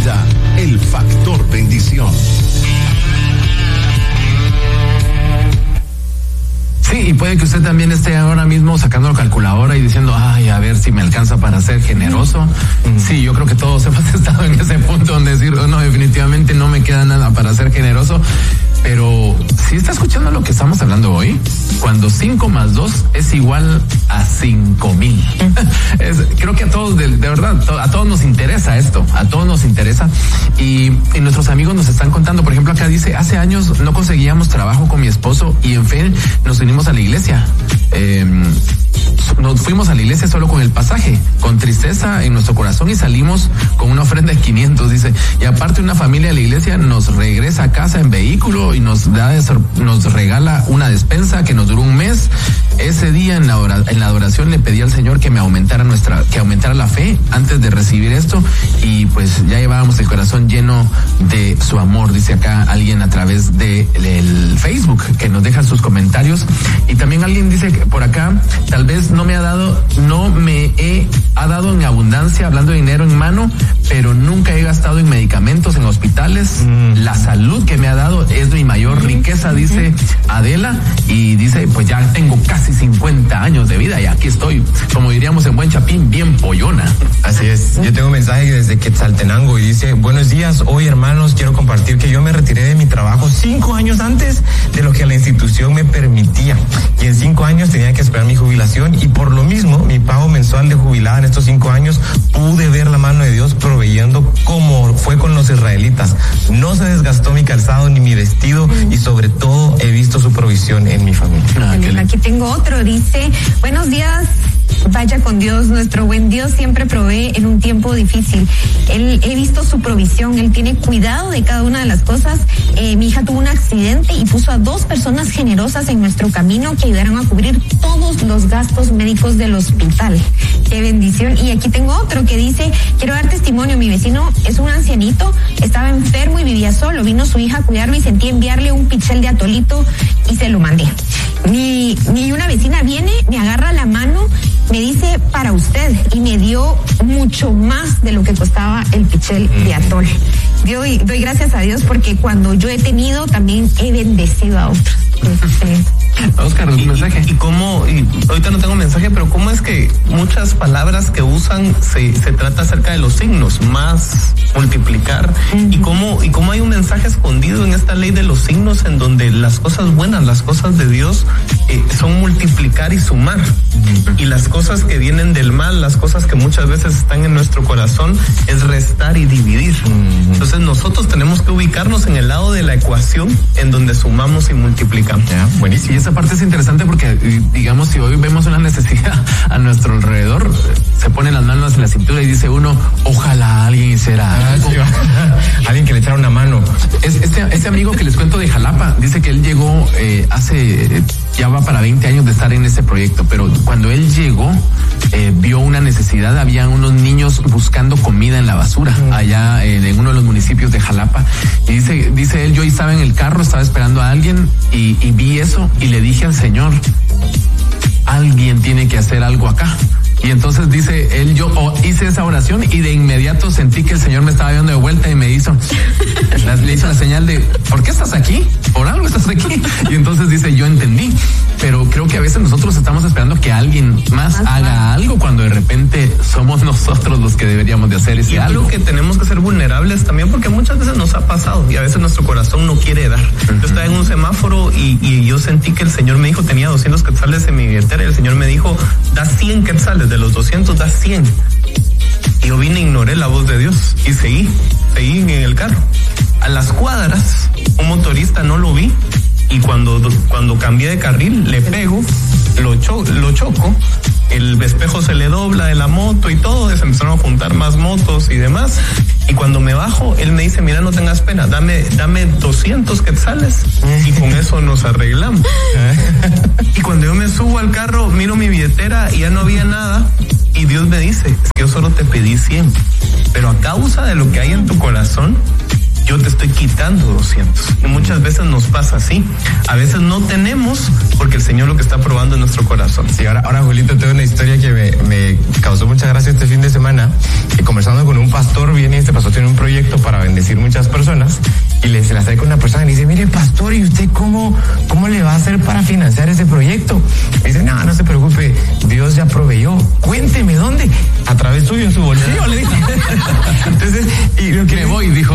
vida, el factor bendición. Sí, y puede que usted también esté ahora mismo sacando la calculadora y diciendo, ay, a ver si me alcanza para ser generoso. Sí, yo creo que todos hemos estado en ese punto donde decir, no, definitivamente no me queda nada para ser generoso. Pero si está escuchando lo que estamos hablando hoy, cuando 5 más 2 es igual a 5,000. Creo que a todos, de verdad, a todos nos interesa esto, a todos nos interesa. Y nuestros amigos nos están contando, por ejemplo, acá dice, hace años no conseguíamos trabajo con mi esposo y en fe nos unimos a la iglesia. Nos fuimos a la iglesia solo con el pasaje, con tristeza en nuestro corazón y salimos con una ofrenda de 500, dice. Y aparte una familia de la iglesia nos regresa a casa en vehículo y nos regala una despensa que nos duró un mes. Ese día en la adoración le pedí al Señor que aumentara la fe antes de recibir esto y pues ya llevábamos el corazón lleno de su amor, dice acá alguien a través del Facebook que nos deja sus comentarios. Y también alguien dice que por acá, tal vez no me ha dado en abundancia, hablando de dinero en mano, pero nunca he gastado en medicamentos, en hospitales. La salud que me ha dado es mi mayor riqueza, dice Adela, y dice, pues ya tengo casi 50 años de vida y aquí estoy, como diríamos en buen chapín, bien pollona. Así es. Yo tengo un mensaje desde Quetzaltenango y dice, buenos días, hoy hermanos, quiero compartir que yo me retiré de mi trabajo 5 años antes de lo que la institución me permitía y en 5 años tenía que esperar mi jubilación y por lo mismo mi pago mensual de jubilada en estos 5 años pude ver la mano de Dios proveyendo como fue con los israelitas. No se desgastó mi calzado ni mi vestido y sobre todo he visto su provisión en mi familia. Aquí tengo otro, dice, buenos días. Vaya con Dios, nuestro buen Dios siempre provee en un tiempo difícil. He visto su provisión, Él tiene cuidado de cada una de las cosas. Mi hija tuvo un accidente y puso a 2 personas generosas en nuestro camino que ayudaron a cubrir todos los gastos médicos del hospital. Qué bendición. Y aquí tengo otro que dice, quiero dar testimonio, mi vecino es un ancianito, estaba enfermo y vivía solo, vino su hija a cuidarlo y sentí enviarle un pichel de atolito y se lo mandé. Ni una vecina viene, me agarra la mano, me dice para usted y me dio mucho más de lo que costaba el pichel de atol. Doy gracias a Dios porque cuando yo he tenido también he bendecido a otros. Oscar, un mensaje. Y ahorita no tengo mensaje, pero cómo es que muchas palabras que usan se trata acerca de los signos, más, multiplicar, y cómo hay un mensaje escondido en esta ley de los signos en donde las cosas buenas, las cosas de Dios son multiplicar y sumar, y las cosas que vienen del mal, las cosas que muchas veces están en nuestro corazón es restar y dividir. Entonces nosotros tenemos que ubicarnos en el lado de la ecuación en donde sumamos y multiplicamos. Buenísimo. Y esa parte es interesante porque, digamos, si hoy vemos una necesidad a nuestro alrededor, se ponen las manos en la cintura y dice uno, ojalá alguien hiciera algo. Alguien que le echara una mano. Este amigo que les cuento de Jalapa, dice que él llegó ya va para 20 años de estar en ese proyecto, pero cuando él llegó, vio una necesidad, había unos niños buscando comida en la basura, allá en uno de los municipios de Jalapa, y dice él, yo estaba en el carro, estaba esperando a alguien, y vi eso, y le dije al Señor, alguien tiene que hacer algo acá. Y entonces dice él, yo hice esa oración y de inmediato sentí que el Señor me estaba viendo de vuelta y me le hizo la señal de, ¿por qué estás aquí? Por algo estás aquí. Y entonces dice, yo entendí. Pero creo que a veces nosotros estamos esperando que alguien más haga algo cuando de repente somos nosotros los que deberíamos de hacer ese algo. Yo creo que tenemos que ser vulnerables también porque muchas veces nos ha pasado y a veces nuestro corazón no quiere dar. Yo estaba en un semáforo y yo sentí que el Señor me dijo, tenía 200 quetzales en mi billetera y el Señor me dijo, da 100 quetzales, de los 200 da 100. Y yo vine, ignoré la voz de Dios y seguí en el carro. A las cuadras, un motorista no lo vi y cuando cambié de carril, le pego, lo choco, el espejo se le dobla de la moto y todo, se empezaron a juntar más motos y demás. Y cuando me bajo, él me dice, mira, no tengas pena, dame 200 quetzales y con eso nos arreglamos. Y cuando yo me subo al carro, miro mi billetera y ya no había nada. Y Dios me dice, es que yo solo te pedí 100. Pero a causa de lo que hay en tu corazón, yo te estoy quitando 200. Y muchas veces nos pasa así. A veces no tenemos porque el Señor lo que está probando en nuestro corazón. Sí, ahora Julito, tengo una historia que me causó mucha gracia este fin de semana. Conversando con un pastor, este pastor tiene un proyecto para bendecir muchas personas y se la trae con una persona y le dice, mire pastor, ¿y usted cómo le va a hacer para financiar ese proyecto? Me dice, no se preocupe, Dios ya proveyó. Cuénteme, ¿dónde? A través suyo, en su bolsillo, le dice. Entonces, y lo que me voy, dijo.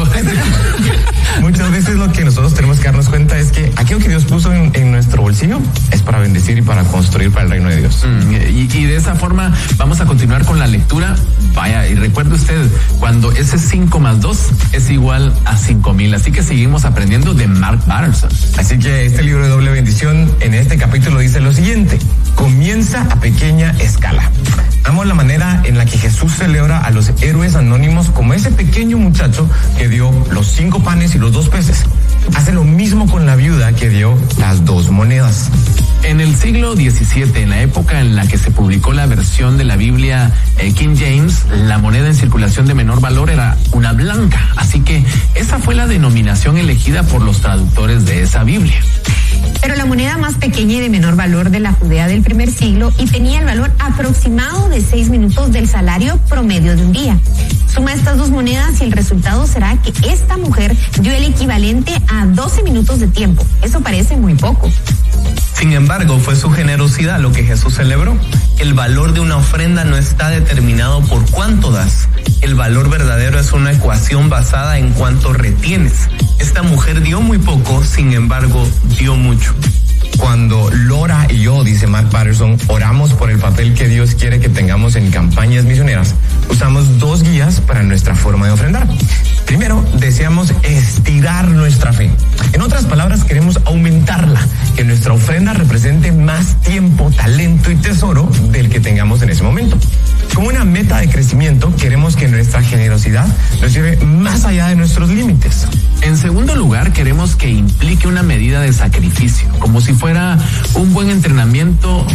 Muchas veces lo que nosotros tenemos que darnos cuenta es que aquello que Dios puso en nuestro bolsillo es para bendecir y para construir para el reino de Dios. Y de esa forma vamos a continuar con la lectura. Vaya, y recuerde usted, cuando ese 5 más 2 es igual a 5,000. Así que seguimos aprendiendo de Mark Batterson. Así que este libro de doble bendición, en este capítulo dice lo siguiente: comienza a pequeña escala. Amo la manera en la que Jesús celebra a los héroes anónimos como ese pequeño muchacho que dio los 5 panes y los 2 peces. Hace lo mismo con la viuda que dio las 2 monedas. En el siglo XVII, en la época en la que se publicó la versión de la Biblia King James, la moneda en circulación de menor valor era una blanca. Así que esa fue la denominación elegida por los traductores de esa Biblia. Pero la moneda más pequeña y de menor valor de la Judea del primer siglo y tenía el valor aproximado de 6 minutos del salario promedio de un día. Suma estas 2 monedas y el resultado será que esta mujer dio el equivalente a 12 minutos de tiempo. Eso parece muy poco. Sin embargo, fue su generosidad lo que Jesús celebró. El valor de una ofrenda no está determinado por cuánto das. El valor verdadero es una ecuación basada en cuánto retienes. Esta mujer dio muy poco, sin embargo, dio mucho. Cuando Laura y yo, dice Mark Batterson, oramos por el papel que Dios quiere que tengamos en campañas misioneras, usamos 2 guías para nuestra forma de ofrendar. Primero, deseamos estirar nuestra fe. En otras palabras, queremos aumentarla, que nuestra ofrenda represente más tiempo, talento y tesoro del que tengamos en ese momento. Como una meta de crecimiento, queremos que nuestra generosidad nos lleve más allá de nuestros límites. En segundo lugar, queremos que implique una medida de sacrificio, como si fuera un buen entrenamiento.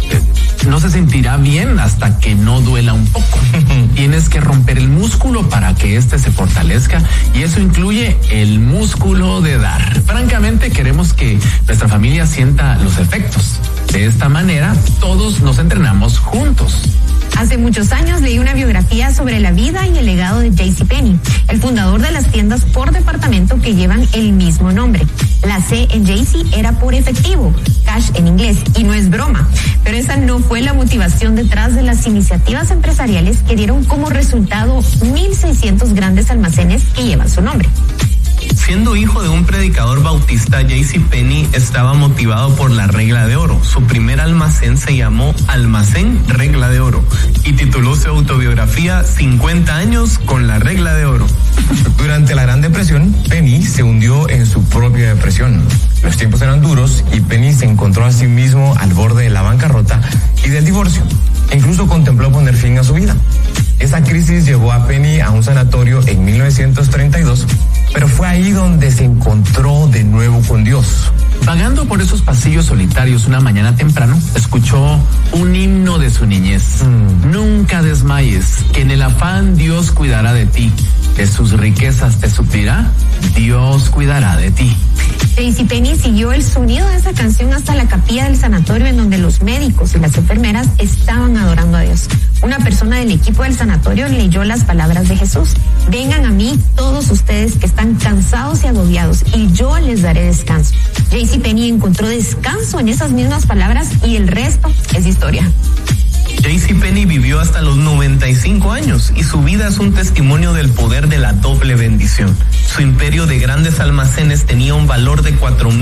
No se sentirá bien hasta que no duela un poco. Tienes que romper el músculo para que éste se fortalezca, y eso incluye el músculo de dar. Francamente, queremos que nuestra familia sienta los efectos. De esta manera, todos nos entrenamos juntos. Hace muchos años leí una biografía sobre la vida y el legado de JCPenney, el fundador de las tiendas por departamento que llevan el mismo nombre. La C en JC era por efectivo, cash en inglés, y no es broma. Pero esa no fue la motivación detrás de las iniciativas empresariales que dieron como resultado 1,600 grandes almacenes que llevan su nombre. Siendo hijo de un predicador bautista, JCPenney estaba motivado por la regla de oro. Su primer almacén se llamó Almacén Regla de Oro y tituló su autobiografía 50 años con la regla de oro. Durante la Gran Depresión, Penny se hundió en su propia depresión. Los tiempos eran duros y Penny se encontró a sí mismo al borde de la bancarrota y del divorcio. E incluso contempló poner fin a su vida. Esa crisis llevó a Penny a un sanatorio en 1932, pero fue ahí donde se encontró de nuevo con Dios. Vagando por esos pasillos solitarios una mañana temprano, escuchó un himno de su niñez. Nunca desmayes, que en el afán Dios cuidará de ti. De sus riquezas te suplirá, Dios cuidará de ti. JCPenney siguió el sonido de esa canción hasta la capilla del sanatorio, en donde los médicos y las enfermeras estaban adorando a Dios. Una persona del equipo del sanatorio leyó las palabras de Jesús: vengan a mí todos ustedes que están cansados y agobiados, y yo les daré descanso. JCPenney encontró descanso en esas mismas palabras, y el resto es historia. JCPenney vivió hasta los 95 años y su vida es un testimonio del poder de la doble bendición. Su imperio de grandes almacenes tenía un valor de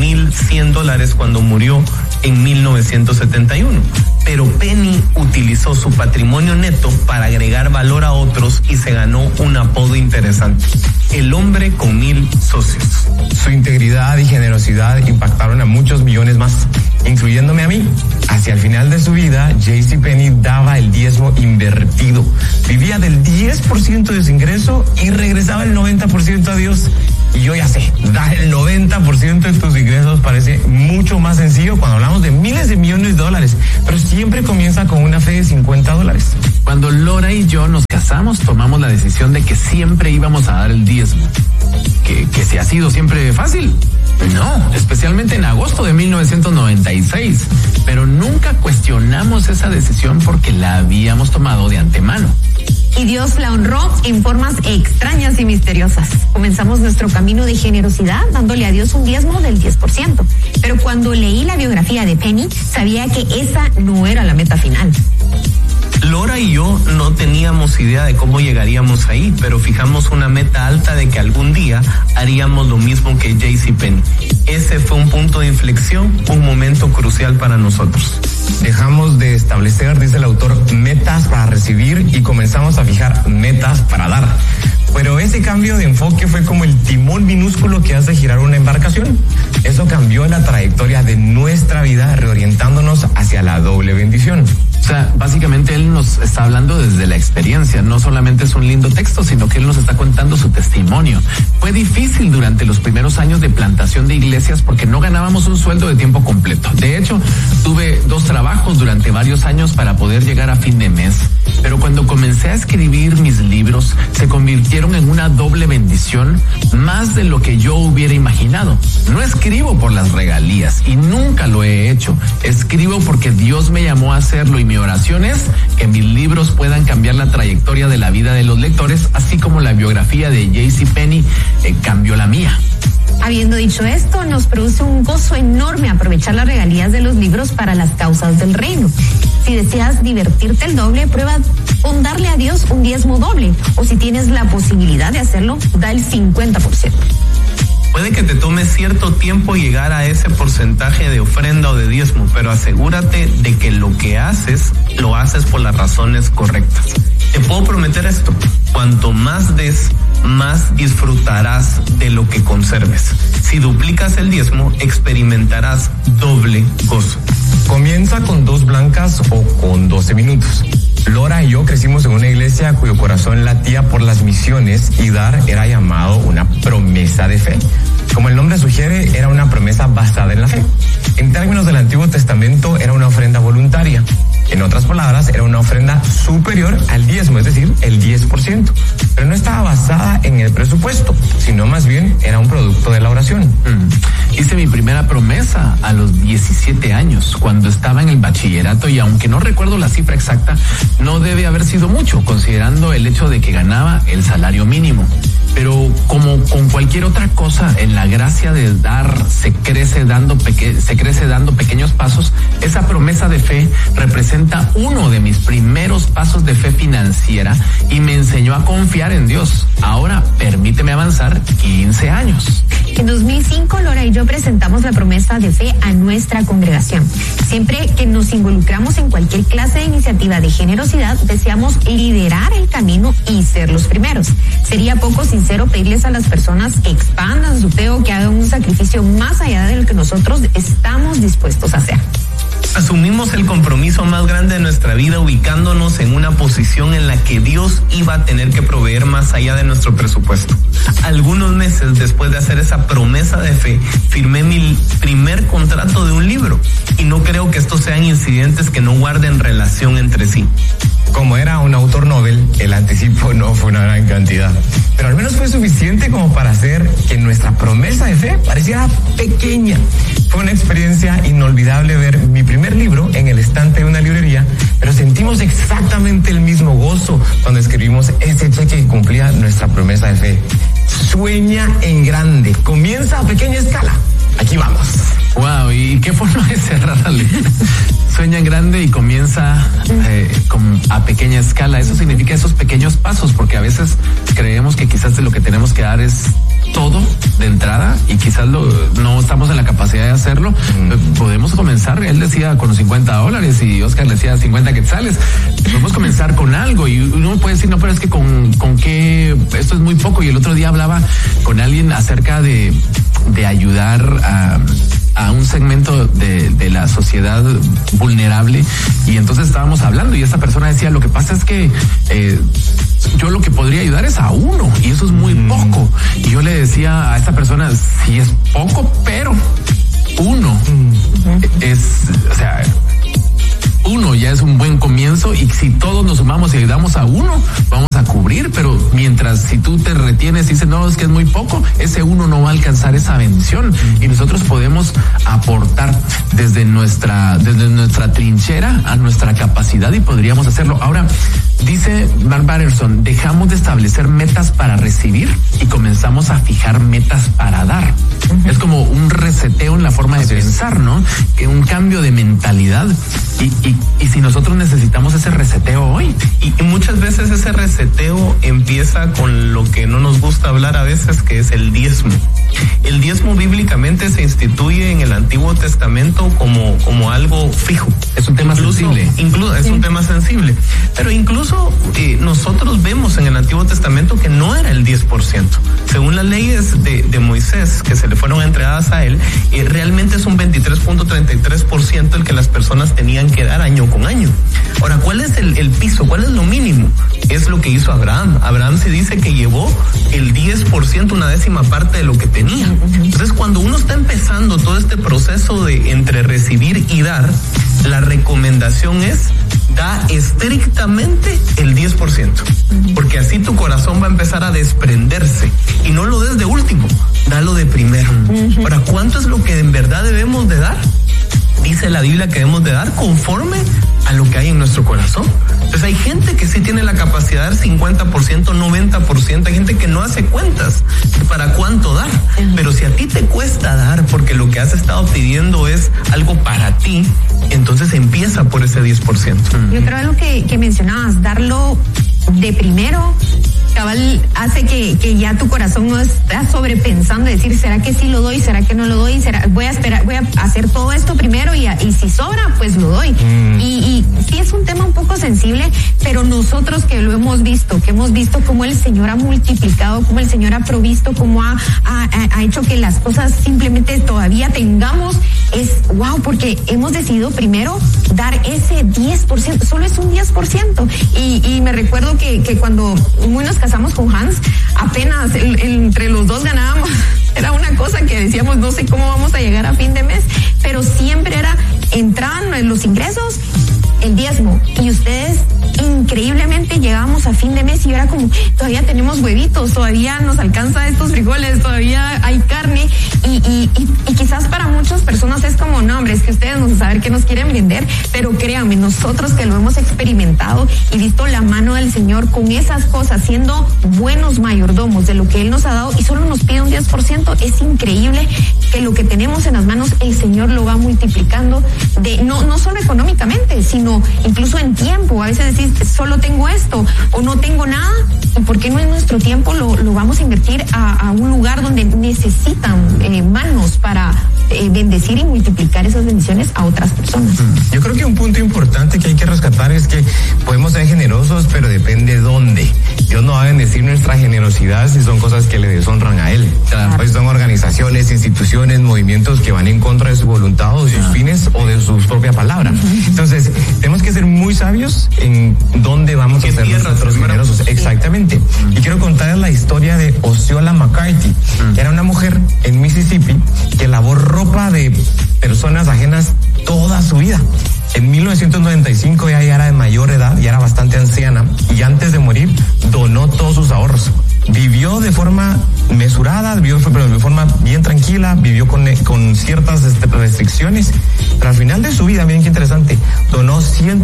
$4,100 cuando murió en 1971. Pero Penny utilizó su patrimonio neto para agregar valor a otros y se ganó un apodo interesante: el hombre con 1,000 socios. Su integridad y generosidad impactaron a muchos millones más, incluyéndome a mí. Hacia el final de su vida, JCPenney daba el diezmo invertido. Vivía del 10% de su ingreso y regresaba el 90% a Dios. Y yo ya sé, dar el 90% de tus ingresos parece mucho más sencillo cuando hablamos de miles de millones de dólares, pero siempre comienza con una fe de $50. Cuando Laura y yo nos casamos, casamos, tomamos la decisión de que siempre íbamos a dar el diezmo. Que si ha sido siempre fácil. No, especialmente en agosto de 1996. Pero nunca cuestionamos esa decisión porque la habíamos tomado de antemano. Y Dios la honró en formas extrañas y misteriosas. Comenzamos nuestro camino de generosidad dándole a Dios un diezmo del 10%. Pero cuando leí la biografía de Penny, sabía que esa no era la meta final. Lora y yo no teníamos idea de cómo llegaríamos ahí, pero fijamos una meta alta de que algún día haríamos lo mismo que JCPenney. Ese fue un punto de inflexión, un momento crucial para nosotros. Dejamos de establecer, dice el autor, metas para recibir y comenzamos a fijar metas para dar. Pero ese cambio de enfoque fue como el timón minúsculo que hace girar una embarcación. Eso cambió la trayectoria de nuestra vida, reorientándonos hacia la doble bendición. O sea, básicamente él nos está hablando desde la experiencia. No solamente es un lindo texto, sino que él nos está contando su testimonio. Fue difícil durante los primeros años de plantación de iglesias porque no ganábamos un sueldo de tiempo completo. De hecho, tuve 2 trabajos durante varios años para poder llegar a fin de mes. Pero cuando comencé a escribir mis libros, se convirtieron en una doble bendición, más de lo que yo hubiera imaginado. No escribo por las regalías y nunca lo he hecho. Escribo porque Dios me llamó a hacerlo y mi oración es que mis libros puedan cambiar la trayectoria de la vida de los lectores, así como la biografía de JCPenney cambió la mía. Habiendo dicho esto, nos produce un gozo enorme aprovechar las regalías de los libros para las causas del reino. Si deseas divertirte el doble, prueba con darle a Dios un diezmo doble. O si tienes la posibilidad de hacerlo, da el 50%. Puede que te tome cierto tiempo llegar a ese porcentaje de ofrenda o de diezmo, pero asegúrate de que lo que haces, lo haces por las razones correctas. Te puedo prometer esto: cuanto más des, más disfrutarás de lo que conserves. Si duplicas el diezmo, experimentarás doble gozo. Comienza con 2 blancas o con 12 minutos. Lora y yo crecimos en una iglesia cuyo corazón latía por las misiones y dar era llamado una promesa de fe. Como el nombre sugiere, era una promesa basada en la fe. En términos del Antiguo Testamento, era una ofrenda voluntaria. En otras palabras, era una ofrenda superior al diezmo, es decir, el 10%. Pero no estaba basada en el presupuesto, sino más bien era un producto de la oración. Hice mi primera promesa a los 17 años, cuando estaba en el bachillerato, y aunque no recuerdo la cifra exacta, no debe haber sido mucho, considerando el hecho de que ganaba el salario mínimo. Pero como con cualquier otra cosa, en la gracia de dar se crece dando pequeños pasos. Esa promesa de fe representa uno de mis primeros pasos de fe financiera y me enseñó a confiar en Dios. Ahora permíteme avanzar 15 años. En 2005, Lora y yo presentamos la promesa de fe a nuestra congregación. Siempre que nos involucramos en cualquier clase de iniciativa de generosidad, deseamos liderar el camino y ser los primeros. Sería poco sincero pedirles a las personas que expandan su fe o que hagan un sacrificio más allá de lo que nosotros estamos dispuestos a hacer. Asumimos el compromiso más grande de nuestra vida, ubicándonos en una posición en la que Dios iba a tener que proveer más allá de nuestro presupuesto. Algunos meses después de hacer esa promesa de fe, firmé mi primer contrato de un libro, y no creo que estos sean incidentes que no guarden relación entre sí. Como era un autor novel, el anticipo no fue una gran cantidad, pero al menos fue suficiente como para hacer que nuestra promesa de fe pareciera pequeña. Fue una experiencia inolvidable ver mi primer libro en el estante de una librería, pero sentimos exactamente el mismo gozo cuando escribimos ese cheque que cumplía nuestra promesa de fe. Sueña en grande, comienza a pequeña escala. Aquí vamos. Wow, ¿y qué forma de cerrar la letra? Sueña en grande y comienza a pequeña escala. Eso significa esos pequeños pasos, porque a veces creemos que quizás lo que tenemos que dar es todo de entrada y quizás no estamos en la capacidad de hacerlo. Podemos comenzar, él decía con los $50 y Oscar decía 50 quetzales. Podemos comenzar con algo y uno puede decir, no, pero es que con qué, esto es muy poco. Y el otro día hablaba con alguien acerca de ayudar a un segmento de la sociedad vulnerable, y entonces estábamos hablando y esa persona decía, lo que pasa es que yo lo que podría ayudar es a uno y eso es muy poco. Y yo le decía a esta persona, sí es poco, pero uno uno ya es un buen comienzo, y si todos nos sumamos y ayudamos a uno, vamos a si tú te retienes y dices, no, es que es muy poco, ese uno no va a alcanzar esa bendición. Y nosotros podemos aportar desde nuestra trinchera a nuestra capacidad y podríamos hacerlo. Ahora, dice Mark Batterson, dejamos de establecer metas para recibir y comenzamos a fijar metas para dar. Es como un reseteo en la forma de pensar, ¿no? Que un cambio de mentalidad. Y si nosotros necesitamos ese reseteo hoy. Y muchas veces ese reseteo empieza con lo que no nos gusta hablar a veces, que es el diezmo. El diezmo bíblicamente se instituye en el Antiguo Testamento como algo fijo. Es un tema sensible. Es un tema sensible. Pero incluso nosotros vemos en el Antiguo Testamento que no era el 10%. Según las leyes de Moisés, que se le fueron entregadas a él, realmente es un 23.33% el que las personas tenían que dar año con año. Ahora, ¿cuál es el piso? ¿Cuál es lo mínimo? Es lo que hizo Abraham. Abraham se dice que llevó el 10%, una décima parte de lo que tenía. Entonces, cuando uno está empezando todo este proceso de entre recibir y dar, la recomendación es: da estrictamente el 10%, porque así tu corazón va a empezar a desprenderse, y no lo des de último, dalo de primero. Ahora, ¿cuánto es lo que en verdad debemos de dar? Dice la Biblia que debemos de dar conforme a lo que hay en nuestro corazón. Entonces hay gente que sí tiene la capacidad de dar 50%, 90%, hay gente que no hace cuentas para cuánto dar, pero si a ti te cuesta dar porque lo que has estado pidiendo es algo para ti, entonces empieza por ese 10%. Yo creo algo que mencionabas, darlo de primero, cabal, hace que ya tu corazón no está sobrepensando, decir, ¿será que sí lo doy? ¿Será que no lo doy? Voy a esperar, voy a hacer todo esto primero y si sobra, pues lo doy. Y sí es un tema un poco sensible, pero nosotros que lo hemos visto, cómo el Señor ha multiplicado, cómo el Señor ha provisto, cómo ha hecho que las cosas simplemente todavía tengamos, es wow, porque hemos decidido primero dar ese 10%, solo es un 10%. Y me recuerdo que cuando nos casamos con Hans, apenas entre los dos ganábamos, era una cosa que decíamos, no sé cómo vamos a llegar a fin de mes, pero siempre entraban los ingresos, el diezmo, y ustedes increíblemente llegábamos a fin de mes y era como, todavía tenemos huevitos, todavía nos alcanza estos frijoles, todavía hay carne, y quizás para muchas personas es como, no hombre, es que ustedes no saben qué nos quieren vender, pero créanme, nosotros que lo hemos experimentado y visto la mano del Señor con esas cosas, siendo buenos mayordomos de lo que Él nos ha dado y solo nos pide un 10%, es increíble que lo que tenemos en las manos el Señor lo va multiplicando, no solo económicamente, sino incluso en tiempo. A veces decís, solo tengo esto o no tengo nada, y por qué no en nuestro tiempo lo vamos a invertir a un lugar donde necesitan manos para bendecir y multiplicar esas bendiciones a otras personas. Yo creo que un punto importante que hay que rescatar es que podemos ser generosos, pero depende dónde. Dios no va a bendecir nuestra generosidad si son cosas que le deshonran a Él. Claro. Pues son organizaciones, instituciones, movimientos que van en contra de su voluntad o de sus fines o de su propia palabra. Entonces, tenemos que ser muy sabios en dónde vamos a ser nosotros generosos. Exactamente. Y quiero contarles la historia de Osceola McCarthy. Era una mujer en Mississippi que lavó ropa de personas ajenas toda su vida. En 1995 ella ya era de mayor edad, ya era bastante anciana, y antes de morir donó todos sus ahorros. Vivió de forma mesurada, pero de forma bien tranquila, vivió con ciertas restricciones, pero al final de su vida, miren qué interesante, donó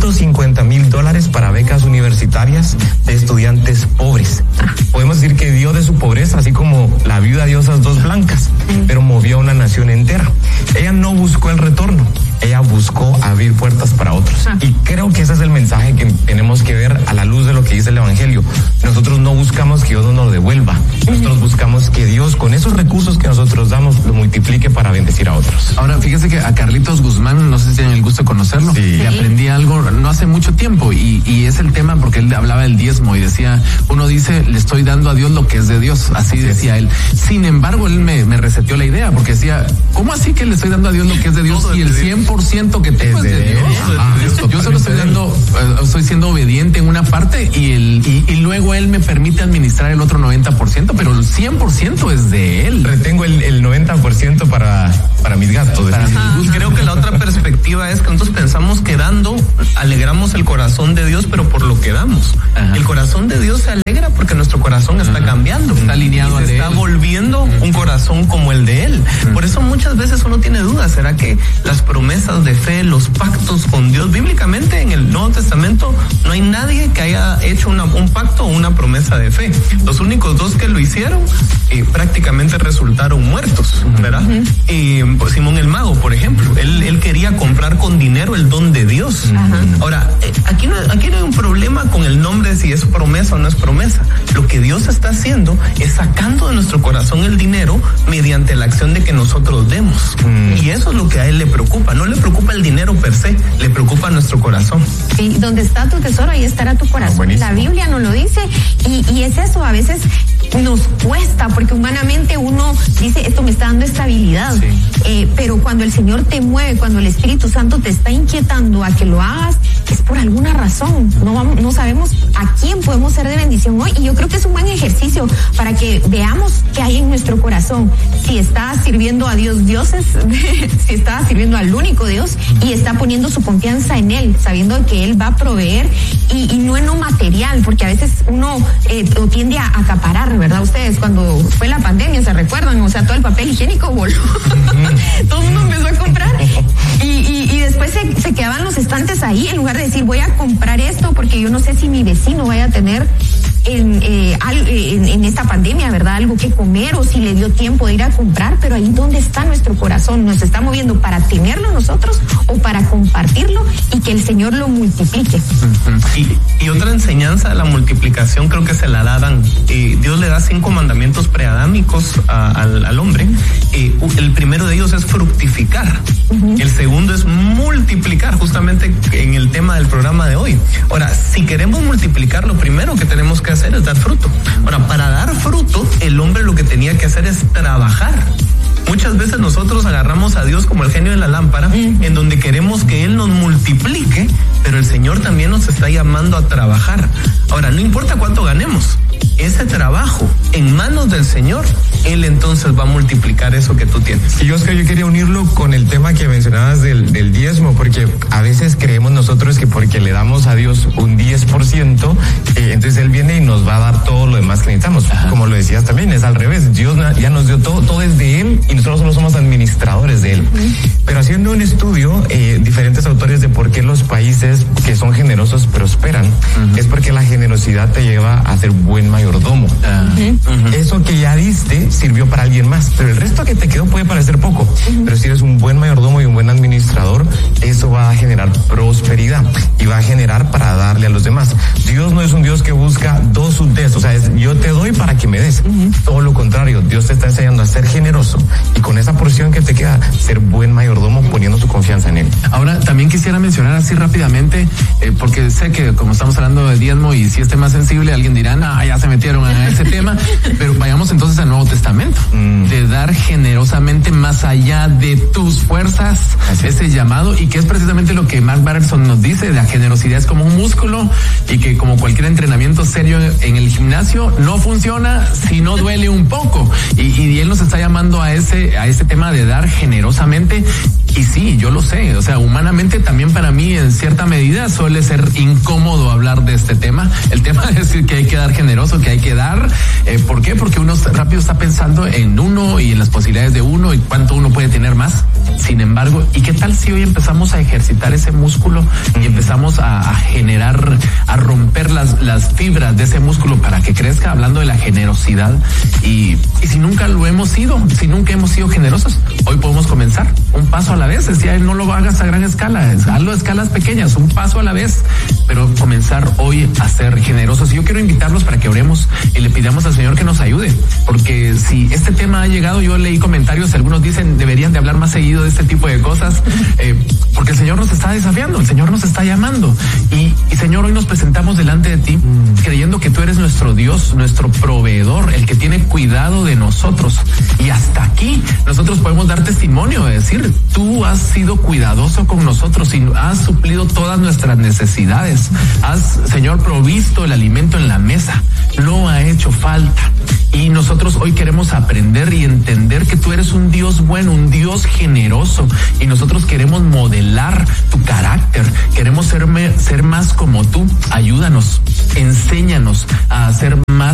$150,000 para becas universitarias de estudiantes pobres. Podemos decir que dio de su pobreza, así como la viuda dio esas dos blancas, pero movió a una nación entera. Ella no buscó el retorno, ella buscó abrir puertas para otros. Y creo que ese es el mensaje que tenemos que ver a la luz de lo que dice el Evangelio. Nosotros no buscamos que Dios nos lo devuelva. Nosotros buscamos que Dios, con esos recursos que nosotros damos, lo multiplique para bendecir a otros. Ahora, fíjese que a Carlitos Guzmán, no sé si tienen el gusto de conocerlo, le aprendí algo no hace mucho tiempo, y es el tema porque él hablaba del diezmo y decía, uno dice, le estoy dando a Dios lo que es de Dios, así decía él. Sin embargo, él me reseteó la idea, porque decía, ¿cómo así que le estoy dando a Dios lo que es de Dios y el 100% que tengo es de Dios? Yo solo estoy siendo obediente en una parte y luego él me permite administrar el otro 90%, pero el 100% es de él. Retengo el 90% para mis gastos. Creo que la otra perspectiva es que nosotros pensamos que dando alegramos el corazón de Dios, pero por lo que damos. El corazón de Dios se alegra porque nuestro corazón está cambiando. Está alineado y se está volviendo un corazón como el de Él. Por eso muchas veces uno tiene dudas. ¿Será que las promesas de fe, los pactos con Dios, bíblicamente en el Nuevo Testamento no hay nadie que haya hecho un pacto o una promesa de fe? Los únicos dos que lo hicieron prácticamente resultaron muertos, ¿verdad? Pues Simón el Mago, por ejemplo, él quería comprar con dinero el don de Dios. Ahora, aquí no hay un problema con el nombre, si es promesa o no es promesa. Lo que Dios está haciendo es sacando de nuestro corazón el dinero mediante la acción de que nosotros demos. Y eso es lo que a Él le preocupa. No le preocupa el dinero per se, le preocupa nuestro corazón. Sí, donde está tu tesoro, ahí estará tu corazón. La Biblia nos lo dice, y es eso, a veces nos cuesta, porque humanamente uno dice, esto me está dando estabilidad, pero cuando el Señor te mueve, cuando el Espíritu Santo te está inquietando a que lo hagas, es por alguna razón. No sabemos a quién podemos ser de bendición hoy, y yo creo que es un buen ejercicio para que veamos qué hay en nuestro corazón. Si está sirviendo a dioses, si está sirviendo al único Dios y está poniendo su confianza en Él, sabiendo que Él va a proveer y no en lo material, porque a veces uno lo tiende a acaparar, ¿verdad? Ustedes cuando fue la pandemia, ¿se recuerdan? O sea, todo el papel higiénico voló. Todo el mundo empezó a comprar y después se quedaban los estantes ahí, en lugar de decir, voy a comprar esto porque yo no sé si mi vecino vaya a tener en esta pandemia, ¿verdad? Algo que comer, o si le dio tiempo de ir a comprar. Pero ahí donde está nuestro corazón, nos está moviendo para tenerlo nosotros o para compartirlo y que el Señor lo multiplique. Y otra enseñanza de la multiplicación creo que se la da Adán. Dios le da 5 mandamientos preadámicos al hombre. El primero de ellos es fructificar. El segundo es multiplicar, justamente en el tema del programa de hoy. Ahora, si queremos multiplicar, lo primero que tenemos que hacer es dar fruto. Ahora, para dar fruto, el hombre lo que tenía que hacer es trabajar. Muchas veces nosotros agarramos a Dios como el genio de la lámpara, en donde queremos que Él nos multiplique, pero el Señor también nos está llamando a trabajar. Ahora, no importa cuánto ganemos, ese trabajo en manos del Señor, Él entonces va a multiplicar eso que tú tienes. Y Oscar, yo quería unirlo con el tema que mencionabas del diezmo, porque a veces creemos nosotros que porque le damos a Dios un 10%, entonces Él viene y nos va a dar todo lo demás que necesitamos. Como lo decías también, es al revés. Dios ya nos dio todo es de Él y nosotros solo somos administradores de Él. Pero haciendo un estudio, diferentes autores de por qué los países que son generosos prosperan, es porque la generosidad te lleva a ser buen mayordomo. Eso que ya diste sirvió para alguien más, pero el resto que te quedó puede parecer poco, pero si eres un buen mayordomo y un buen administrador, eso va a generar prosperidad y va a generar para darle a los demás. Dios no es un Dios que busca dos subdes, o sea, es yo te doy para que me des. Todo lo contrario, Dios te está enseñando a ser generoso y con esa porción que te queda, ser buen mayordomo poniendo tu confianza en Él. Ahora, también quisiera mencionar así rápidamente, porque sé que como estamos hablando de diezmo y si es tema sensible, alguien dirá, ya se metieron a ese tema, pero vayamos entonces al Nuevo Testamento, de dar generosamente más allá de tus fuerzas, ese llamado, y que es precisamente lo que Mark Batterson nos dice, la generosidad es como un músculo y que como cualquier entrenamiento serio en el gimnasio no funciona si no duele un poco, y él nos está llamando a ese tema de dar generosamente. Y sí, yo lo sé, o sea, humanamente también para mí en cierta medida suele ser incómodo hablar de este tema, el tema de decir que hay que dar generoso, que hay que dar, ¿por qué? Porque uno rápido está pensando en uno y en las posibilidades de uno y cuánto uno puede tener más. Sin embargo, ¿y qué tal si hoy empezamos a ejercitar ese músculo y empezamos a generar, a romper las fibras de ese músculo para que crezca, hablando de la generosidad? Y si nunca lo hemos sido, si nunca hemos sido generosos, hoy podemos comenzar un paso a la vez. Decía, no lo hagas a gran escala, hazlo a escalas pequeñas, un paso a la vez, pero comenzar hoy a ser generosos. Y yo quiero invitarlos para que oremos y le pidamos al Señor que nos ayude, porque si este tema ha llegado, yo leí comentarios, algunos dicen deberían de hablar más seguido de este tipo de cosas, porque el Señor nos está desafiando, el Señor nos está llamando, y Señor, hoy nos presentamos delante de ti, creyendo que tú eres nuestro Dios, nuestro proveedor, el que tiene cuidado de nosotros, y hasta aquí nosotros podemos dar testimonio de decir, tú has sido cuidadoso con nosotros y has suplido todas nuestras necesidades, has, Señor, provisto el alimento en la mesa, no ha hecho falta. Y nosotros hoy queremos aprender y entender que tú eres un Dios bueno, un Dios generoso, y nosotros queremos modelar tu carácter, queremos ser más como tú. Ayúdanos, enséñanos a ser más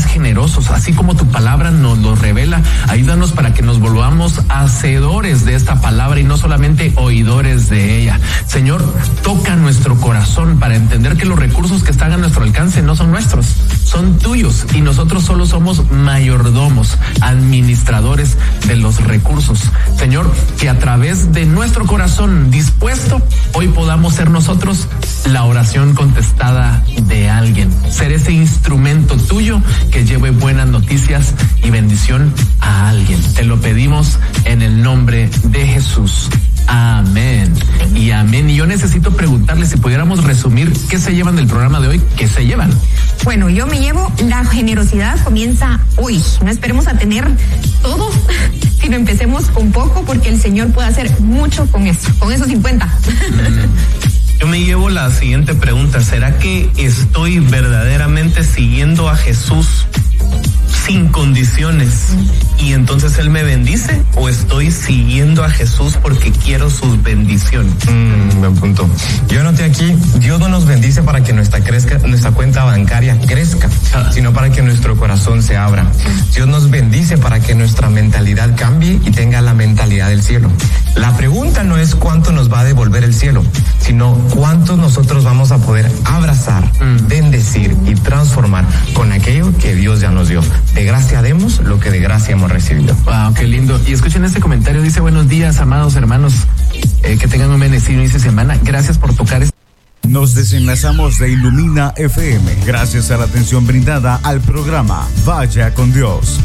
temerosos, así como tu palabra nos lo revela. Ayúdanos para que nos volvamos hacedores de esta palabra y no solamente oidores de ella. Señor, toca nuestro corazón para entender que los recursos que están a nuestro alcance no son nuestros, son tuyos, y nosotros solo somos mayordomos, administradores de los recursos. Señor, que a través de nuestro corazón dispuesto, hoy podamos ser nosotros la oración contestada de alguien, ser ese instrumento tuyo que lleve buenas noticias y bendición a alguien. Te lo pedimos en el nombre de Jesús. Amén y amén. Y yo necesito preguntarles si pudiéramos resumir qué se llevan del programa de hoy. ¿Qué se llevan? Bueno, yo me llevo la generosidad comienza hoy. No esperemos a tener todo, sino empecemos con poco, porque el Señor puede hacer mucho con eso, con esos 50. Yo me llevo la siguiente pregunta: ¿será que estoy verdaderamente siguiendo a Jesús sin condiciones y entonces Él me bendice, o estoy siguiendo a Jesús porque quiero sus bendiciones? Buen punto. Yo anoté aquí, Dios no nos bendice para que nuestra cuenta bancaria crezca, sino para que nuestro corazón se abra. Dios nos bendice para que nuestra mentalidad cambie y tenga la mentalidad del cielo. La pregunta no es cuánto nos va a devolver el cielo, sino cuánto nosotros vamos a poder abrazar, bendecir y transformar con aquello que Dios ya nos dio. De gracia demos lo que de gracia hemos recibido. Wow, qué lindo. Y escuchen este comentario, dice: buenos días, amados hermanos, que tengan un bendecido inicio de semana. Gracias por tocar Nos desenlazamos de Ilumina FM gracias a la atención brindada al programa Vaya con Dios.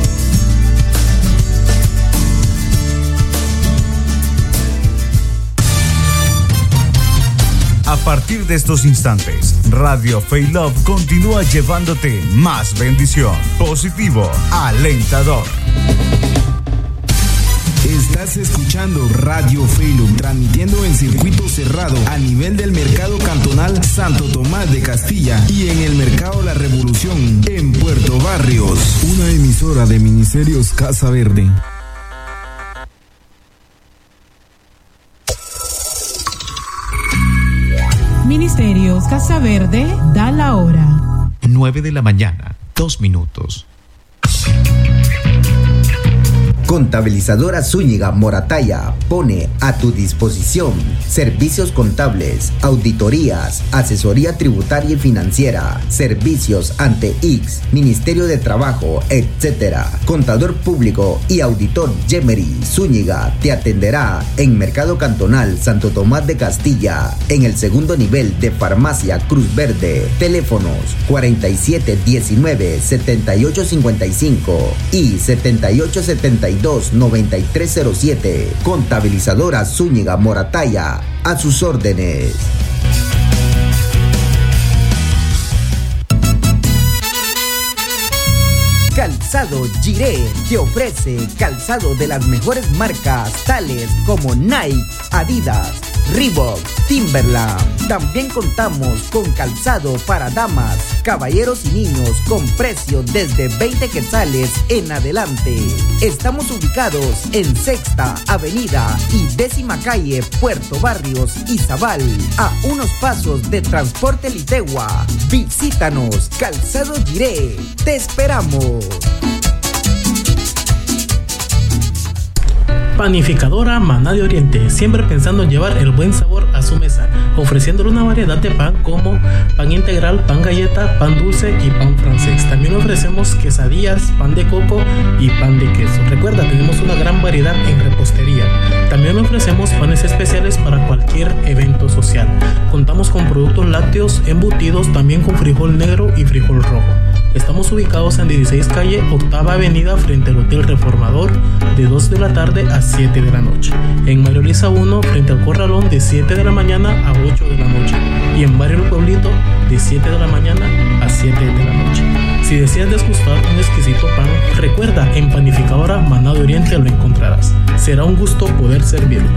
A partir de estos instantes, Radio Fe y Love continúa llevándote más bendición, positivo, alentador. Estás escuchando Radio Fe y Love, transmitiendo en circuito cerrado a nivel del mercado cantonal Santo Tomás de Castilla y en el mercado La Revolución en Puerto Barrios. Una emisora de Ministerios Casa Verde. Ministerios Casa Verde da la hora. 9:02 a.m. Contabilizadora Zúñiga Morataya pone a tu disposición servicios contables, auditorías, asesoría tributaria y financiera, servicios ante IX, Ministerio de Trabajo, etc. Contador público y auditor Yemery Zúñiga te atenderá en Mercado Cantonal Santo Tomás de Castilla, en el segundo nivel de Farmacia Cruz Verde. Teléfonos 4719-7855 y 7872-9307. Contabilizadora Zúñiga Morataya, a sus órdenes. Calzado Giré te ofrece calzado de las mejores marcas, tales como Nike, Adidas, Reebok, Timberland. También contamos con calzado para damas, caballeros y niños con precio desde 20 quetzales en adelante. Estamos ubicados en Sexta Avenida y 10ª Calle, Puerto Barrios, Izabal, a unos pasos de Transporte Litegua. Visítanos, Calzado Giré. Te esperamos. Panificadora Maná de Oriente, siempre pensando en llevar el buen sabor a su mesa, ofreciéndole una variedad de pan como pan integral, pan galleta, pan dulce y pan francés. También ofrecemos quesadillas, pan de coco y pan de queso. Recuerda, tenemos una gran variedad en repostería. También ofrecemos panes especiales para cualquier evento social. Contamos con productos lácteos, embutidos, también con frijol negro y frijol rojo. Estamos ubicados en 16 Calle, 8ª Avenida, frente al Hotel Reformador, de 2 de la tarde a 7 de la noche. En María Luisa 1, frente al Corralón, de 7 de la mañana a 8 de la noche. Y en Barrio El Pueblito, de 7 de la mañana a 7 de la noche. Si deseas degustar un exquisito pan, recuerda, en Panificadora Maná de Oriente lo encontrarás. Será un gusto poder servirle.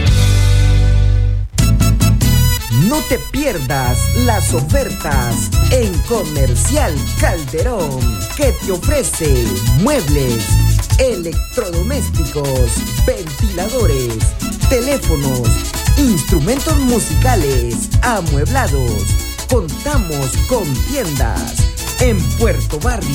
No te pierdas las ofertas en Comercial Calderón, que te ofrece muebles, electrodomésticos, ventiladores, teléfonos, instrumentos musicales, amueblados. Contamos con tiendas en Puerto Barrios.